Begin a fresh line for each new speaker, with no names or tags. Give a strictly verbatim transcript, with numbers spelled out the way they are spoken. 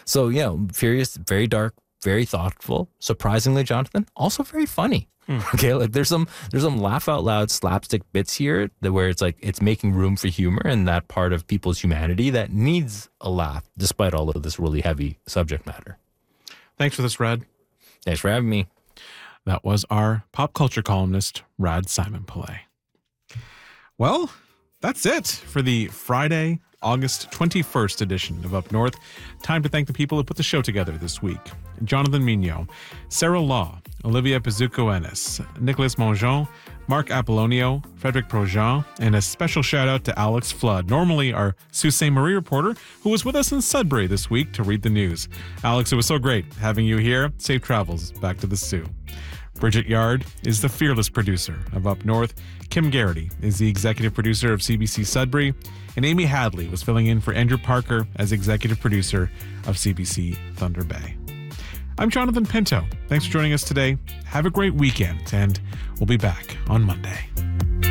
So, you know, Furious, very dark, very thoughtful. Surprisingly, Jonathan, also very funny. Hmm. Okay, like there's some there's some laugh out loud slapstick bits here that where it's like it's making room for humor and that part of people's humanity that needs a laugh despite all of this really heavy subject matter.
Thanks for this, Rad.
Thanks for having me.
That was our pop culture columnist, Rad Simon Pillay. Well, that's it for the Friday, August twenty-first edition of Up North. Time to thank the people who put the show together this week. Jonathan Mignot, Sarah Law, Olivia Pizzuco-Ennis, Nicholas Mongeon, Mark Apollonio, Frederic Projean, and a special shout out to Alex Flood, normally our Sault Ste. Marie reporter, who was with us in Sudbury this week to read the news. Alex, it was so great having you here. Safe travels back to the Soo. Bridget Yard is the fearless producer of Up North. Kim Garrity is the executive producer of C B C Sudbury. And Amy Hadley was filling in for Andrew Parker as executive producer of C B C Thunder Bay. I'm Jonathan Pinto. Thanks for joining us today. Have a great weekend, and we'll be back on Monday.